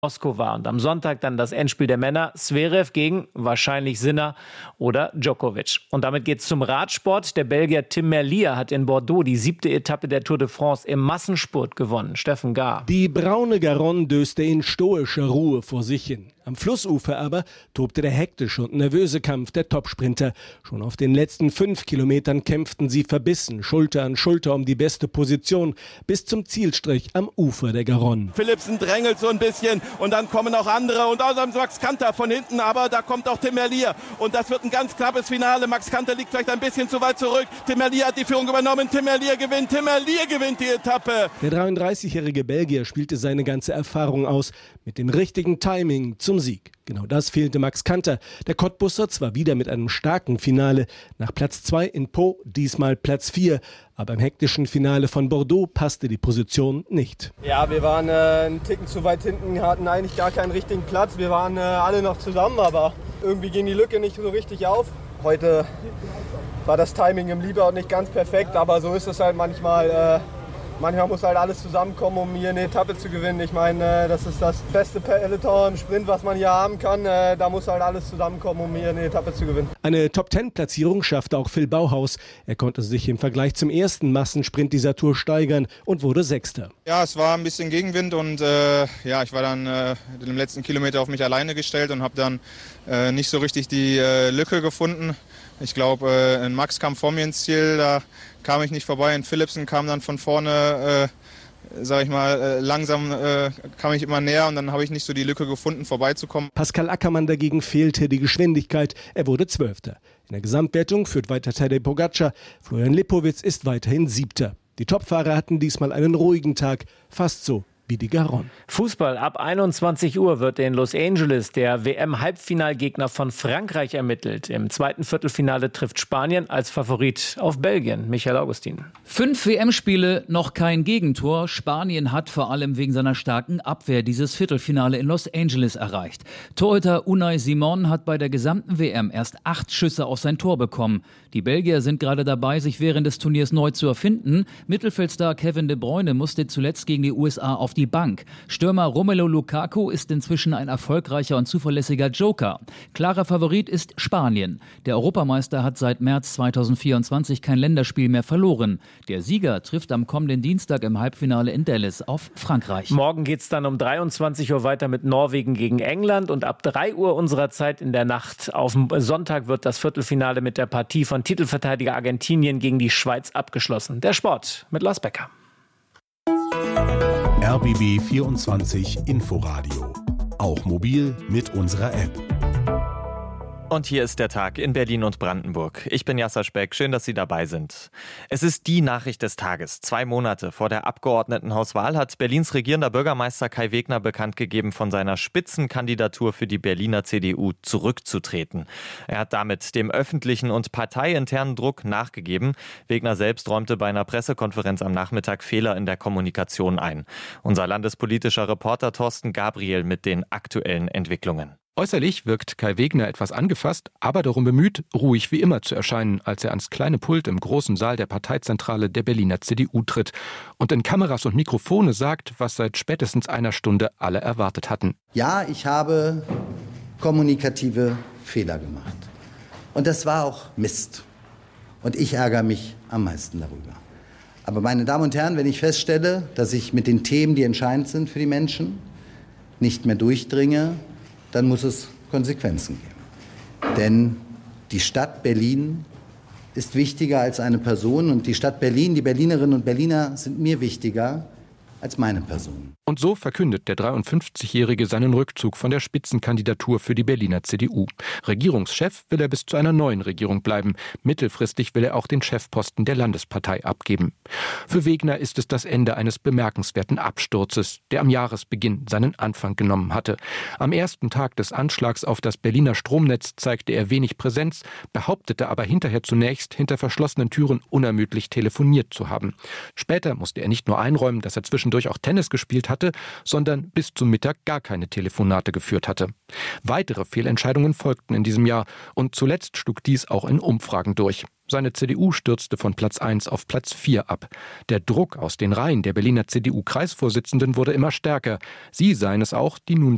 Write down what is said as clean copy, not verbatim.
Moskau war. Und am Sonntag dann das Endspiel der Männer. Zverev gegen wahrscheinlich Sinner oder Djokovic. Und damit geht's zum Radsport. Der Belgier Tim Merlier hat in Bordeaux die 7. Etappe der Tour de France im Massenspurt gewonnen. Steffen Gahr. Die braune Garonne döste in stoischer Ruhe vor sich hin. Am Flussufer aber tobte der hektische und nervöse Kampf der Topsprinter. Schon auf den letzten 5 Kilometern kämpften sie verbissen, Schulter an Schulter um die beste Position, bis zum Zielstrich am Ufer der Garonne. Philipsen drängelt so ein bisschen und dann kommen auch andere und außerdem Max Kanter von hinten, aber da kommt auch Tim Merlier und das wird ein ganz knappes Finale. Max Kanter liegt vielleicht ein bisschen zu weit zurück. Tim Merlier hat die Führung übernommen, Tim Merlier gewinnt die Etappe. Der 33-jährige Belgier spielte seine ganze Erfahrung aus, mit dem richtigen Timing zum Sieg. Genau das fehlte Max Kanter. Der Cottbusser zwar wieder mit einem starken Finale, nach Platz 2 in Pau, diesmal Platz 4. Aber im hektischen Finale von Bordeaux passte die Position nicht. Ja, wir waren einen Ticken zu weit hinten, hatten eigentlich gar keinen richtigen Platz. Wir waren alle noch zusammen, aber irgendwie ging die Lücke nicht so richtig auf. Heute war das Timing im Leadout nicht ganz perfekt, aber so ist es halt manchmal. Manchmal muss halt alles zusammenkommen, um hier eine Etappe zu gewinnen. Ich meine, das ist das beste Peloton im Sprint, was man hier haben kann. Da muss halt alles zusammenkommen, um hier eine Etappe zu gewinnen. Eine Top-10-Platzierung schaffte auch Phil Bauhaus. Er konnte sich im Vergleich zum ersten Massensprint dieser Tour steigern und wurde Sechster. Ja, es war ein bisschen Gegenwind und ich war dann im letzten Kilometer auf mich alleine gestellt und habe dann nicht so richtig die Lücke gefunden. Ich glaube, ein Max kam vor mir ins Ziel, da kam ich nicht vorbei. Ein Philipsen kam dann von vorne, langsam kam ich immer näher und dann habe ich nicht so die Lücke gefunden, vorbeizukommen. Pascal Ackermann dagegen fehlte die Geschwindigkeit. Er wurde 12. In der Gesamtwertung führt weiter Tadej Pogačar. Florian Lipowitz ist weiterhin 7. Die Topfahrer hatten diesmal einen ruhigen Tag, fast so wie die Garonne. Fußball. Ab 21 Uhr wird in Los Angeles der WM-Halbfinalgegner von Frankreich ermittelt. Im zweiten Viertelfinale trifft Spanien als Favorit auf Belgien. Michael Augustin. 5 WM-Spiele, noch kein Gegentor. Spanien hat vor allem wegen seiner starken Abwehr dieses Viertelfinale in Los Angeles erreicht. Torhüter Unai Simon hat bei der gesamten WM erst 8 Schüsse auf sein Tor bekommen. Die Belgier sind gerade dabei, sich während des Turniers neu zu erfinden. Mittelfeldstar Kevin De Bruyne musste zuletzt gegen die USA auf die Bank. Stürmer Romelu Lukaku ist inzwischen ein erfolgreicher und zuverlässiger Joker. Klarer Favorit ist Spanien. Der Europameister hat seit März 2024 kein Länderspiel mehr verloren. Der Sieger trifft am kommenden Dienstag im Halbfinale in Dallas auf Frankreich. Morgen geht's dann um 23 Uhr weiter mit Norwegen gegen England und ab 3 Uhr unserer Zeit in der Nacht auf Sonntag wird das Viertelfinale mit der Partie von Titelverteidiger Argentinien gegen die Schweiz abgeschlossen. Der Sport mit Lars Becker. RBB 24 Inforadio. Auch mobil mit unserer App. Und hier ist der Tag in Berlin und Brandenburg. Ich bin Jasser Speck, schön, dass Sie dabei sind. Es ist die Nachricht des Tages. 2 Monate vor der Abgeordnetenhauswahl hat Berlins regierender Bürgermeister Kai Wegner bekannt gegeben, von seiner Spitzenkandidatur für die Berliner CDU zurückzutreten. Er hat damit dem öffentlichen und parteiinternen Druck nachgegeben. Wegner selbst räumte bei einer Pressekonferenz am Nachmittag Fehler in der Kommunikation ein. Unser landespolitischer Reporter Thorsten Gabriel mit den aktuellen Entwicklungen. Äußerlich wirkt Kai Wegner etwas angefasst, aber darum bemüht, ruhig wie immer zu erscheinen, als er ans kleine Pult im großen Saal der Parteizentrale der Berliner CDU tritt und in Kameras und Mikrofone sagt, was seit spätestens einer Stunde alle erwartet hatten. Ja, ich habe kommunikative Fehler gemacht. Und das war auch Mist. Und ich ärgere mich am meisten darüber. Aber meine Damen und Herren, wenn ich feststelle, dass ich mit den Themen, die entscheidend sind für die Menschen, nicht mehr durchdringe, dann muss es Konsequenzen geben. Denn die Stadt Berlin ist wichtiger als eine Person und die Stadt Berlin, die Berlinerinnen und Berliner sind mir wichtiger als meine Person. Und so verkündet der 53-Jährige seinen Rückzug von der Spitzenkandidatur für die Berliner CDU. Regierungschef will er bis zu einer neuen Regierung bleiben. Mittelfristig will er auch den Chefposten der Landespartei abgeben. Für Wegner ist es das Ende eines bemerkenswerten Absturzes, der am Jahresbeginn seinen Anfang genommen hatte. Am ersten Tag des Anschlags auf das Berliner Stromnetz zeigte er wenig Präsenz, behauptete aber hinterher zunächst, hinter verschlossenen Türen unermüdlich telefoniert zu haben. Später musste er nicht nur einräumen, dass er zwischendurch auch Tennis gespielt hatte, sondern bis zum Mittag gar keine Telefonate geführt hatte. Weitere Fehlentscheidungen folgten in diesem Jahr und zuletzt schlug dies auch in Umfragen durch. Seine CDU stürzte von Platz 1 auf Platz 4 ab. Der Druck aus den Reihen der Berliner CDU-Kreisvorsitzenden wurde immer stärker. Sie seien es auch, die nun